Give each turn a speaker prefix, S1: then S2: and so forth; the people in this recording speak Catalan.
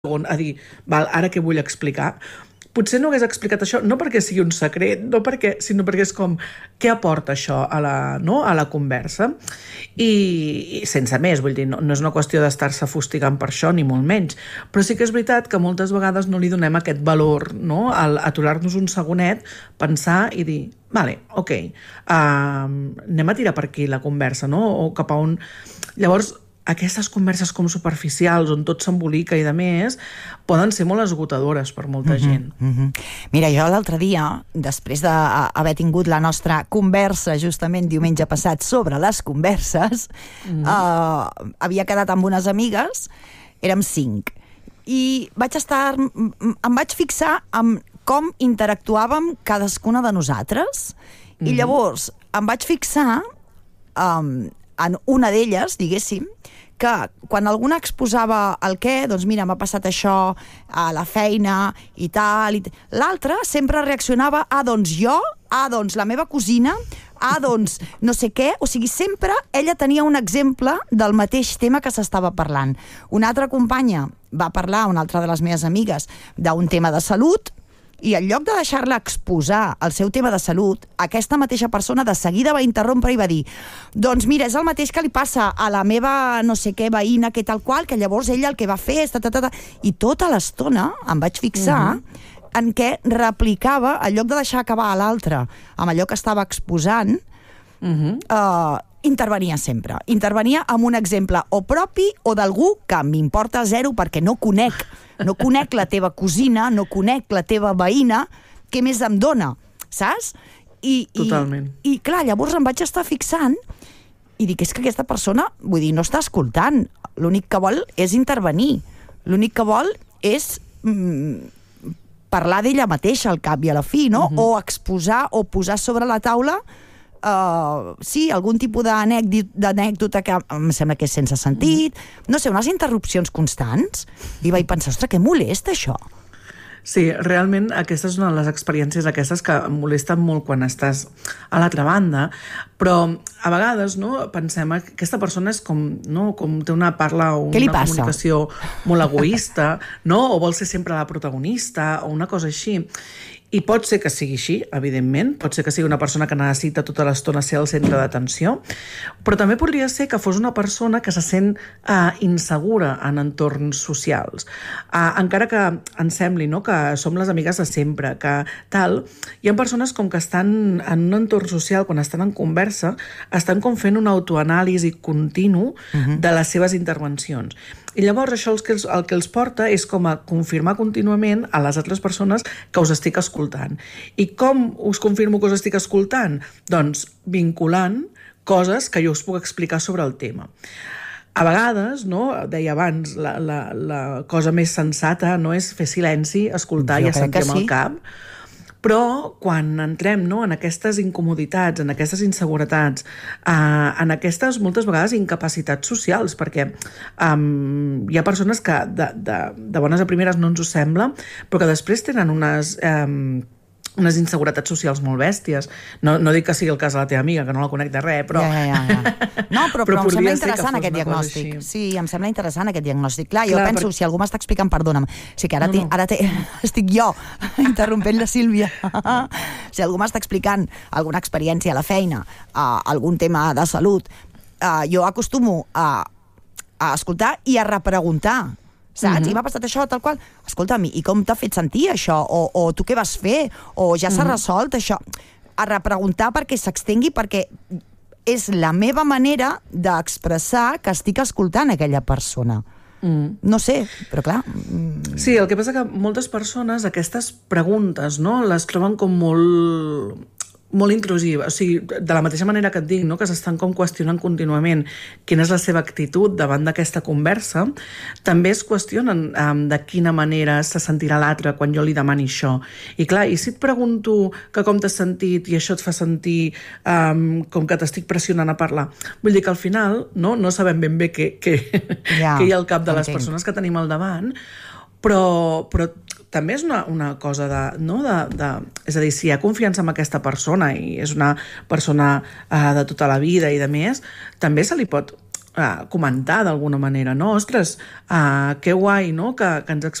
S1: a dir, val, ara què vull explicar? Potser no hagués explicat això, no perquè sigui un secret, sinó perquè és com, què aporta això a la conversa? I sense més, vull dir, no és una qüestió d'estar-se fustigant per això, ni molt menys, però sí que és veritat que moltes vegades no li donem aquest valor, no? Al aturar-nos un segonet, pensar i dir, vale, ok, anem a tirar per aquí la conversa, no? O cap a on... Llavors, aquestes converses com superficials, on tot s'embolica i de més, poden ser molt esgotadores per molta gent.
S2: Mira, jo l'altre dia, després d'haver tingut la nostra conversa justament diumenge passat sobre les converses, havia quedat amb unes amigues, érem 5, i em vaig fixar en com interactuàvem cadascuna de nosaltres, i llavors em vaig fixar en una d'elles, diguéssim, que quan alguna exposava el què, doncs mira, m'ha passat això a la feina i tal, l'altra sempre reaccionava doncs jo, doncs la meva cosina, doncs no sé què, o sigui, sempre ella tenia un exemple del mateix tema que s'estava parlant. Una altra companya va parlar, una altra de les meves amigues, d'un tema de salut, i en lloc de deixar-la exposar el seu tema de salut, aquesta mateixa persona de seguida va interrompre i va dir, doncs mira, és el mateix que li passa a la meva no sé què veïna, que tal qual, que llavors ella el que va fer és... I tota l'estona em vaig fixar en què replicava, en lloc de deixar acabar a l'altre amb allò que estava exposant, intervenia sempre. Intervenia amb un exemple o propi o d'algú que m'importa zero perquè no conec la teva cosina, no conec la teva veïna, què més em dona, saps?
S1: Totalment.
S2: I clar, llavors em vaig estar fixant i dic, és que aquesta persona, vull dir, no està escoltant, l'únic que vol és intervenir, l'únic que vol és parlar d'ella mateixa al cap i a la fi, no? O exposar o posar sobre la taula sí, algun tipus d'anècdota que em sembla que és sense sentit, no sé, unes interrupcions constants, i vaig pensar, ostres, que molesta això.
S1: Sí, realment aquesta és una de les experiències aquestes que em molesten molt quan estàs a l'altra banda, però a vegades pensem que aquesta persona és com té una parla o una comunicació molt egoista, o vol ser sempre la protagonista o una cosa així. I pot ser que sigui així, evidentment, pot ser que sigui una persona que necessita tota l'estona ser el centre d'atenció, però també podria ser que fos una persona que se sent insegura en entorns socials. Encara que ens sembli que som les amigues de sempre, que tal, hi ha persones com que estan en un entorn social, quan estan en conversa, estan com fent un autoanàlisi continu de les seves intervencions. I llavors això el que els porta és com a confirmar contínuament a les altres persones que us estic escoltant. I com us confirmo que us estic escoltant? Doncs vinculant coses que jo us puc explicar sobre el tema. A vegades, deia abans, la cosa més sensata no és fer silenci, escoltar i assentir amb el cap, però quan entrem en aquestes incomoditats, en aquestes inseguretats, en aquestes, moltes vegades, incapacitats socials, perquè hi ha persones que de bones a primeres no ens ho sembla, però que després tenen unes inseguretats socials molt bèsties. No dic que sigui el cas de la teva amiga, que no la conec de res, però...
S2: No, però em sembla interessant aquest diagnòstic. Sí, em sembla interessant aquest diagnòstic. Clar, jo penso, si algú m'està explicant, perdona'm, o sigui que ara estic jo interrompent la Sílvia. Si algú m'està explicant alguna experiència a la feina, algun tema de salut, jo acostumo a escoltar i a repreguntar, saps? I m'ha passat això, tal qual. Escolta'm, i com t'ha fet sentir això? O tu què vas fer? O ja s'ha resolt això? A repreguntar perquè s'extengui, perquè és la meva manera d'expressar que estic escoltant aquella persona. No sé, però clar...
S1: Sí, el que passa que moltes persones aquestes preguntes les troben com molt intrusiva, o sigui, de la mateixa manera que et dic, que s'estan com qüestionant contínuament quina és la seva actitud davant d'aquesta conversa, també es qüestionen de quina manera se sentirà l'altre quan jo li demani això. I clar, i si et pregunto que com t'has sentit i això et fa sentir com que t'estic pressionant a parlar, vull dir que al final no sabem ben bé què hi ha al cap de les persones que tenim al davant, però també és una cosa és a dir, si hi ha confiança en aquesta persona i és una persona de tota la vida i de més, també se li pot comentar d'alguna manera, no? Ostres, que guai, no?, que ens